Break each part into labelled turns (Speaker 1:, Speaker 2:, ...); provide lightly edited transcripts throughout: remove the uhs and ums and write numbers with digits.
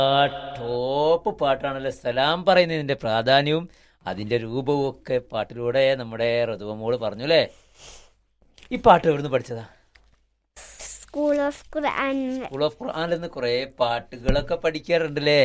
Speaker 1: Top പാട്ടാണല്ലോ. സലാം പറയുന്നതിന്റെ പ്രാധാന്യവും അതിന്റെ രൂപവും ഒക്കെ പാട്ടിലൂടെ നമ്മുടെ ഋതുവമോള് പറഞ്ഞു അല്ലേ. ഈ പാട്ട് എവിടുന്ന് പഠിച്ചതാ?
Speaker 2: School of Quran.
Speaker 1: School of ഖുർആനിൽ നിന്ന് കുറെ പാട്ടുകളൊക്കെ പഠിക്കാറുണ്ടല്ലേ.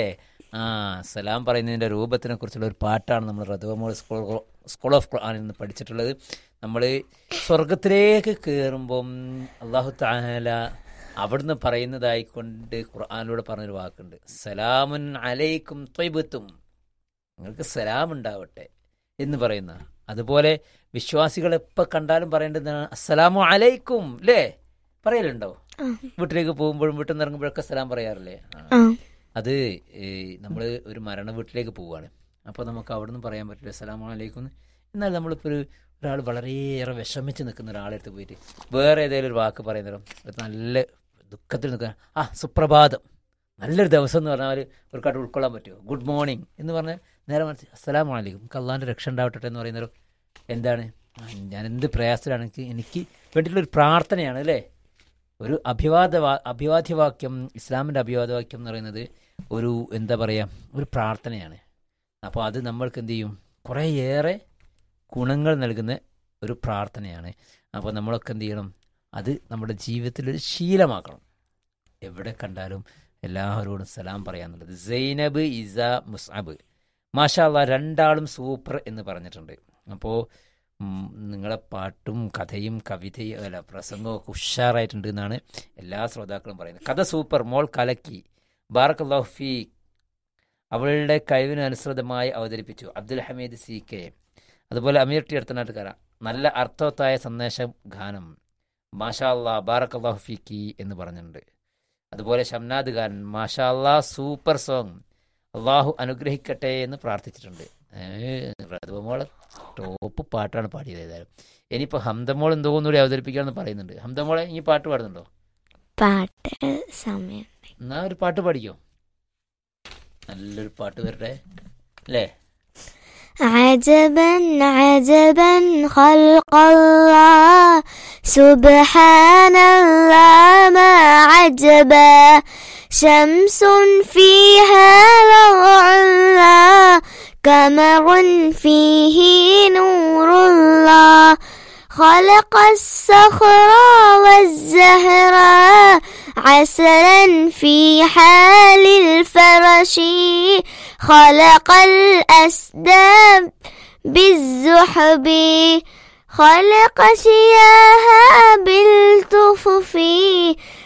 Speaker 1: സലാം പറയുന്നതിന്റെ രൂപത്തിനെ കുറിച്ചുള്ള ഒരു പാട്ടാണ് നമ്മൾ ഋതുവമോൾ സ്കൂൾ ഓഫ് ഖുർആനിൽ നിന്ന് പഠിച്ചിട്ടുള്ളത്. നമ്മൾ സ്വർഗത്തിലേക്ക് കയറുമ്പം അല്ലാഹു തആല അവിടുന്ന് പറയുന്നതായിക്കൊണ്ട് ഖുർആനിലൂടെ പറഞ്ഞൊരു വാക്കുണ്ട്, സലാമുൻ അലൈക്കും ത്വയ്ബത്തും, നിങ്ങൾക്ക് സലാം ഉണ്ടാവട്ടെ എന്ന് പറയുന്ന. അതുപോലെ വിശ്വാസികൾ എപ്പോൾ കണ്ടാലും പറയേണ്ടതാണ് അസ്സലാമു അലൈക്കും അല്ലേ, പറയലുണ്ടോ? വീട്ടിലേക്ക് പോകുമ്പോഴും വീട്ടിൽ നിന്ന് ഇറങ്ങുമ്പോഴൊക്കെ സലാം പറയാറില്ലേ? അത് നമ്മൾ ഒരു മരണ വീട്ടിലേക്ക് പോവുകയാണ്, അപ്പോൾ നമുക്ക് അവിടെ നിന്ന് പറയാൻ പറ്റില്ല അസ്സലാമു അലൈക്കും എന്ന്. എന്നാൽ നമ്മളിപ്പോൾ ഒരാൾ വളരെയേറെ വിഷമിച്ച് നിൽക്കുന്ന ഒരാളെടുത്ത് പോയിട്ട് വേറെ ഏതെങ്കിലും ഒരു വാക്ക് പറയുന്നതും നല്ല ദുഃഖത്തിൽ നിൽക്കുക, സുപ്രഭാതം, നല്ലൊരു ദിവസം എന്ന് പറഞ്ഞാൽ ഒരു കാട്ട് ഉൾക്കൊള്ളാൻ പറ്റുമോ? ഗുഡ് മോർണിംഗ് എന്ന് പറഞ്ഞാൽ നേരെ മനസ്സിൽ അസ്സലാമു അലൈക്കും, നമുക്ക് അള്ളാൻ്റെ രക്ഷ ഉണ്ടാവട്ടെ എന്ന് പറയുന്നവരോ എന്താണ്, ഞാൻ എന്ത് പ്രയാസത്തിലാണ്, എനിക്ക് വേണ്ടിയിട്ടുള്ളൊരു പ്രാർത്ഥനയാണ് അല്ലേ. ഒരു അഭിവാദ്യവാക്യം, ഇസ്ലാമിൻ്റെ അഭിവാദ്യവാക്യം എന്ന് പറയുന്നത് ഒരു എന്താ പറയുക, ഒരു പ്രാർത്ഥനയാണ്. അപ്പോൾ അത് നമ്മൾക്ക് എന്ത് ചെയ്യും, കുറേയേറെ ഗുണങ്ങൾ നൽകുന്ന ഒരു പ്രാർത്ഥനയാണ്. അപ്പോൾ നമ്മളൊക്കെ എന്ത് ചെയ്യണം, അത് നമ്മുടെ ജീവിതത്തിലൊരു ശീലമാക്കണം. എവിടെ കണ്ടാലും എല്ലാവരോടും സലാം പറയാന്നുള്ളത്. സൈനബ് ഇസ മുസ്അബ്, മാഷാ അല്ലാഹ്, രണ്ടാളും സൂപ്പർ എന്ന് പറഞ്ഞിട്ടുണ്ട്. അപ്പോൾ നിങ്ങളെ പാട്ടും കഥയും കവിതയും അല്ല പ്രസംഗവും ഒക്കെ ഉഷാറായിട്ടുണ്ട് എന്നാണ് എല്ലാ ശ്രോതാക്കളും പറയുന്നത്. കഥ സൂപ്പർ, മോൾ കലക്കി, ബാറക്കല്ലാഹു ഫീക്, അവളുടെ കഴിവിനനുസൃതമായി അവതരിപ്പിച്ചു. അബ്ദുൽ ഹമീദ് CK, അതുപോലെ അമീർ ടി അടുത്തനാട്ടുകാര, നല്ല അർത്ഥവത്തായ സന്ദേശം ഗാനം, മാഷാ അല്ലാഹ് ബാറക്കല്ലാഹു ഫീക്കി എന്ന് പറഞ്ഞിട്ടുണ്ട്. അതുപോലെ ഷംനാദ് ഖാൻ, മാഷാ അല്ലാഹ് സൂപ്പർ സോങ്, അള്ളാഹു അനുഗ്രഹിക്കട്ടെ എന്ന് പ്രാർത്ഥിച്ചിട്ടുണ്ട്. ഋതുവമോള് ടോപ്പ് പാട്ടാണ് പാടിയത്. ഏതായാലും ഇനിയിപ്പോൾ ഹംദമോൾ എന്തോന്നുകൂടി അവതരിപ്പിക്കാമെന്ന് പറയുന്നുണ്ട്. ഹംദമോളെ ഈ പാട്ട് പാടുന്നുണ്ടോ?
Speaker 2: പാട്ട് സമയം
Speaker 1: എന്നാ ഒരു പാട്ട് പാടിക്കോ, നല്ലൊരു പാട്ട് വരട്ടെ അല്ലേ.
Speaker 2: عجبا عجبا خلق الله سبحان الله ما عجبا شمس فيها لوع الله قمر فيه نور الله خلق الصخر والزهراء عسلا في حال الفرش خلق الأسداب بالزحب خلق شياها بالتفف